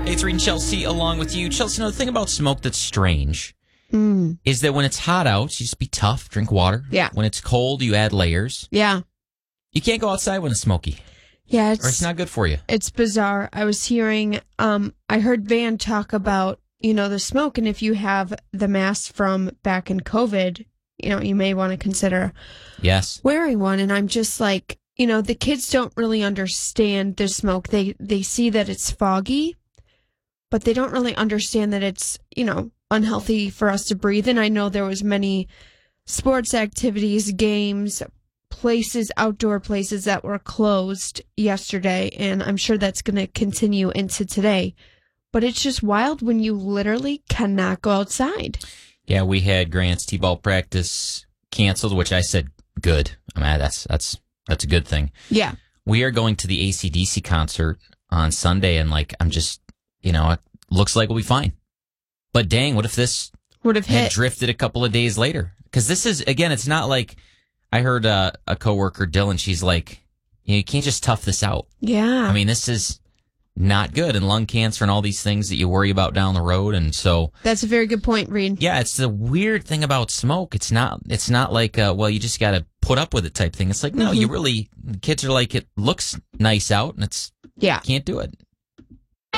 Hey, it's Reed and Chelsea along with you. Chelsea, the thing about smoke that's strange is that when it's hot out, you just be tough, drink water. Yeah. When it's cold, you add layers. Yeah. You can't go outside when it's smoky. Yeah. Or it's not good for you. It's bizarre. I was hearing, I heard Van talk about, the smoke, and if you have the mask from back in COVID, you may want to consider wearing one. And I'm just like, the kids don't really understand the smoke. They see that it's foggy, but they don't really understand that it's, unhealthy for us to breathe. And I know there was many sports activities, games, places, outdoor places that were closed yesterday. And I'm sure that's going to continue into today. But it's just wild when you literally cannot go outside. Yeah, we had Grant's T-ball practice canceled, which I said, good. I mean, that's a good thing. Yeah. We are going to the AC/DC concert on Sunday, and I'm just, it looks like we'll be fine. But dang, what if this would have had drifted a couple of days later? Because this is, again, it's not like, I heard a coworker, Dylan, she's like, you can't just tough this out. Yeah. I mean, this is not good, and lung cancer and all these things that you worry about down the road. And so that's a very good point, Reed. Yeah, it's the weird thing about smoke. It's not like you just got to put up with it type thing. It's like, no, you really, kids are like, it looks nice out, and can't do it.